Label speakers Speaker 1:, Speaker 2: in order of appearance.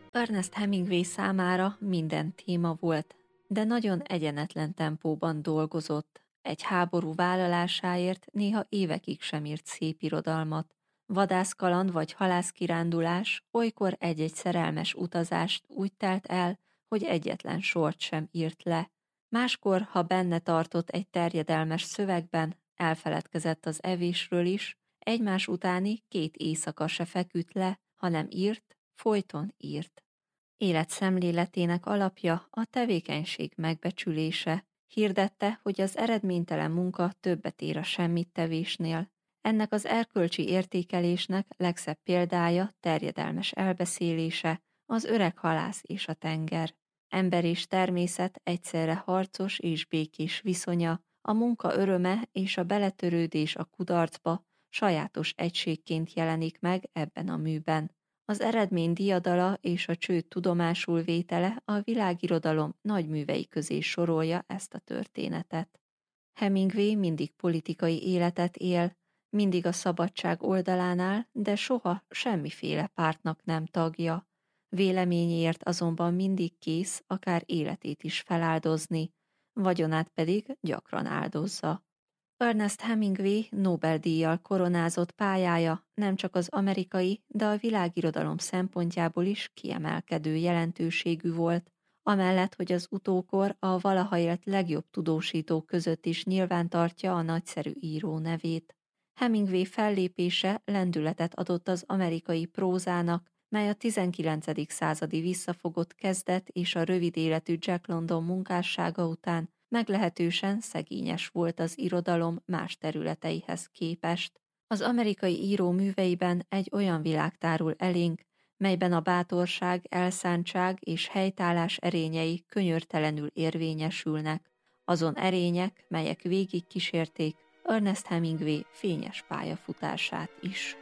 Speaker 1: Ernest Hemingway számára minden téma volt, de nagyon egyenetlen tempóban dolgozott. Egy háború vállalásáért néha évekig sem írt szép irodalmat. Vadászkaland vagy halászkirándulás, olykor egy-egy szerelmes utazást úgy telt el, hogy egyetlen sort sem írt le. Máskor, ha benne tartott egy terjedelmes szövegben, elfeledkezett az evésről is, egymás utáni 2 éjszaka se feküdt le, hanem írt, folyton írt. Életszemléletének alapja a tevékenység megbecsülése. Hirdette, hogy az eredménytelen munka többet ér a semmittevésnél. Ennek az erkölcsi értékelésnek legszebb példája terjedelmes elbeszélése, az öreg halász és a tenger. Ember és természet egyszerre harcos és békés viszonya, a munka öröme és a beletörődés a kudarcba sajátos egységként jelenik meg ebben a műben. Az eredmény diadala és a csőd tudomásul vétele a világirodalom nagy művei közé sorolja ezt a történetet. Hemingway mindig politikai életet él, mindig a szabadság oldalánál, de soha semmiféle pártnak nem tagja. Véleményéért azonban mindig kész akár életét is feláldozni, vagyonát pedig gyakran áldozza. Ernest Hemingway Nobel-díjjal koronázott pályája nem csak az amerikai, de a világirodalom szempontjából is kiemelkedő jelentőségű volt, amellett, hogy az utókor a valaha élt legjobb tudósítók között is nyilvántartja a nagyszerű író nevét. Hemingway fellépése lendületet adott az amerikai prózának, mely a 19. századi visszafogott kezdet és a rövid életű Jack London munkássága után meglehetősen szegényes volt az irodalom más területeihez képest. Az amerikai író műveiben egy olyan világ tárul elénk, melyben a bátorság, elszántság és helytállás erényei könyörtelenül érvényesülnek, azon erények, melyek végig kísérték Ernest Hemingway fényes pályafutását is.